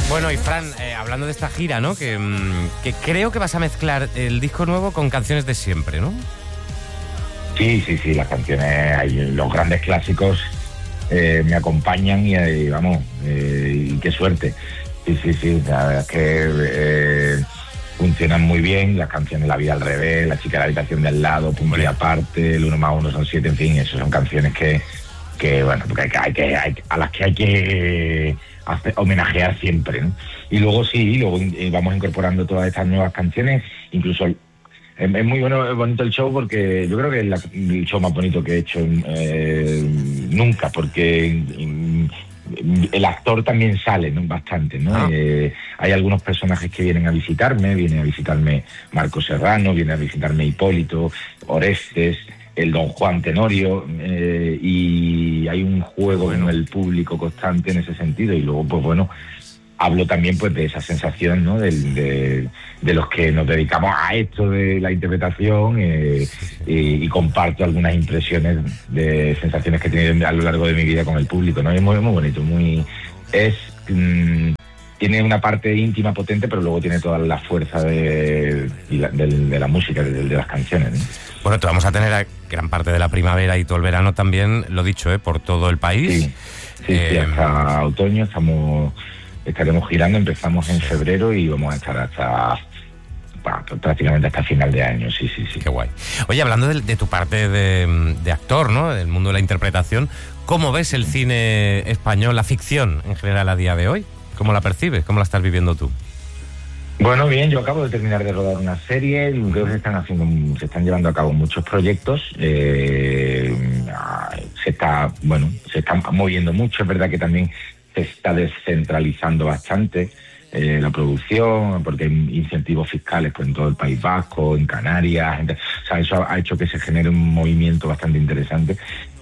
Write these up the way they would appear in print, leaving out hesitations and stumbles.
Bueno, y Fran, hablando de esta gira, ¿no? Que creo que vas a mezclar el disco nuevo con canciones de siempre, ¿no? Sí, las canciones, los grandes clásicos me acompañan y vamos, y qué suerte. Sí, la verdad es que funcionan muy bien, las canciones La vida al revés, La chica de la habitación de al lado, Punto y aparte, El 1 más 1 son 7, en fin, eso son canciones que bueno, porque a las que hay que homenajear siempre, ¿no? Y luego vamos incorporando todas estas nuevas canciones, incluso es muy bonito el show, porque yo creo que es el show más bonito que he hecho nunca, porque el actor también sale, ¿no? Bastante, ¿no? Hay algunos personajes que viene a visitarme Marco Serrano, viene a visitarme Hipólito, Orestes, el Don Juan Tenorio, y hay un juego en el público constante en ese sentido. Y luego, pues bueno, hablo también pues de esa sensación, ¿no? De los que nos dedicamos a esto de la interpretación, y comparto algunas impresiones de sensaciones que he tenido a lo largo de mi vida con el público, ¿no? Es muy bonito, tiene una parte íntima potente, pero luego tiene toda la fuerza de la música, de las canciones, ¿no? Bueno, te vamos a tener a gran parte de la primavera y todo el verano también, lo dicho, por todo el país. Sí, hasta otoño estaremos girando, empezamos en febrero y vamos a estar prácticamente hasta final de año, sí. Qué guay. Oye, hablando de tu parte de actor, ¿no? Del mundo de la interpretación, ¿cómo ves el cine español, la ficción en general a día de hoy? ¿Cómo la percibes? ¿Cómo la estás viviendo tú? Bueno, bien, yo acabo de terminar de rodar una serie, creo que se están llevando a cabo muchos proyectos, se está moviendo mucho, es verdad que también se está descentralizando bastante la producción, porque hay incentivos fiscales pues en todo el País Vasco, en Canarias, o sea, eso ha hecho que se genere un movimiento bastante interesante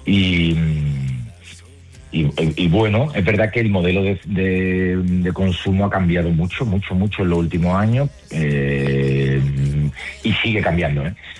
y bueno, es verdad que el modelo de consumo ha cambiado mucho en los últimos años, y sigue cambiando,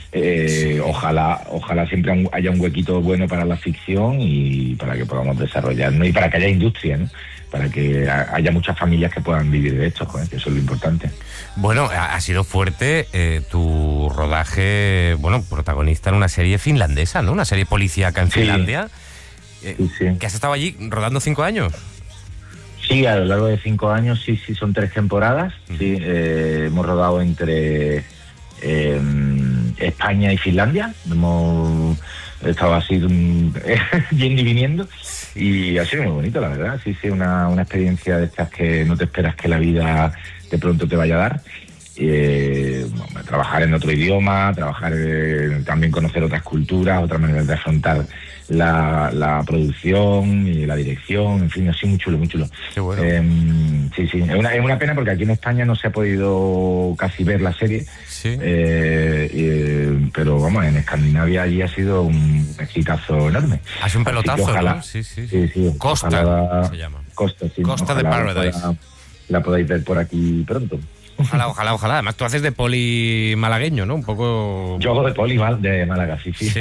Ojalá siempre haya un huequito bueno para la ficción y para que podamos desarrollarnos y para que haya industria, ¿no? Para que haya muchas familias que puedan vivir de esto, que eso es lo importante. Bueno, ha sido fuerte tu rodaje, protagonista en una serie finlandesa, ¿no? Una serie policíaca en Finlandia. Sí. ¿Que has estado allí rodando 5 años? Sí, a lo largo de 5 años, sí, son 3 temporadas. Sí, hemos rodado entre España y Finlandia. Hemos estado así yendo y viniendo, y ha sido muy bonito, la verdad. Sí, una experiencia de estas que no te esperas que la vida de pronto te vaya a dar. Trabajar en otro idioma, también conocer otras culturas, otras maneras de afrontar la producción y la dirección, en fin, así muy chulo. Qué bueno. Sí, es una pena porque aquí en España no se ha podido casi ver la serie, sí. Pero vamos, en Escandinavia allí ha sido un exitazo enorme. Ha sido un pelotazo, ojalá, ¿no? Sí. Costa se llama. Costa, sí. Costa de Paradise. La podáis ver por aquí pronto. Ojalá. Además, tú haces de poli malagueño, ¿no? Un poco... Yo hago de poli de Málaga, sí. Sí,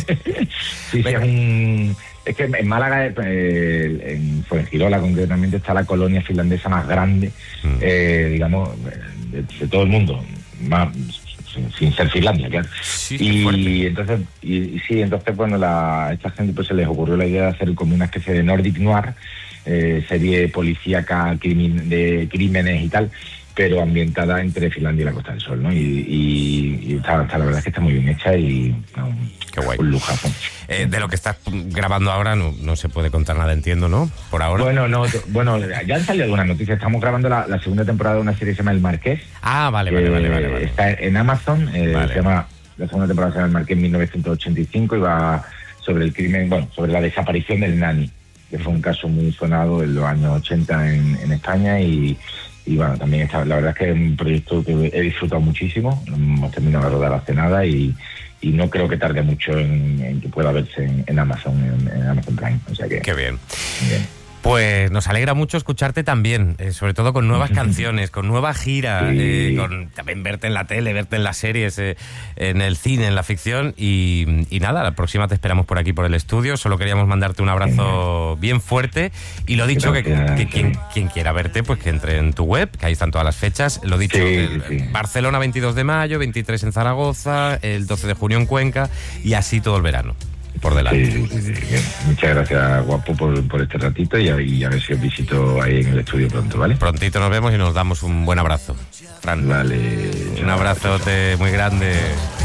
es que en Málaga, en Fuengirola concretamente, está la colonia finlandesa más grande, digamos, de todo el mundo, más sin ser Finlandia, claro. Sí, y entonces, bueno, esta gente pues se les ocurrió la idea de hacer como una especie de Nordic Noir, serie policíaca de crímenes y tal, pero ambientada entre Finlandia y la Costa del Sol, ¿no? Y la verdad es que está muy bien hecha y qué guay. Un lujazo. De lo que estás grabando ahora no se puede contar nada, entiendo, ¿no? Por ahora. Bueno, ya han salido algunas noticias. Estamos grabando la segunda temporada de una serie que se llama El Marqués. Ah, vale. Está en Amazon, se llama, la segunda temporada se llama El Marqués 1985 y va sobre el crimen, sobre la desaparición del Nani, que fue un caso muy sonado en los años 80 en España y bueno, también la verdad es que es un proyecto que he disfrutado muchísimo. Hemos terminado de rodar hace nada y no creo que tarde mucho en que pueda verse en Amazon Prime. O sea que... Qué bien. Pues nos alegra mucho escucharte también, sobre todo con nuevas canciones, con nueva gira, Sí. con también verte en la tele, verte en las series, en el cine, en la ficción y nada, la próxima te esperamos por aquí, por el estudio. Solo queríamos mandarte un abrazo bien fuerte y lo dicho, Gracias, que sí. quien quiera verte, pues que entre en tu web, que ahí están todas las fechas. Lo dicho, Sí. Barcelona 22 de mayo, 23 en Zaragoza, el 12 de junio en Cuenca y así todo el verano. Por delante. Sí. Bien. Muchas gracias, guapo, por este ratito y a ver si os visito ahí en el estudio pronto, ¿vale? Prontito nos vemos y nos damos un buen abrazo. Fran, Vale. un abrazote muy grande.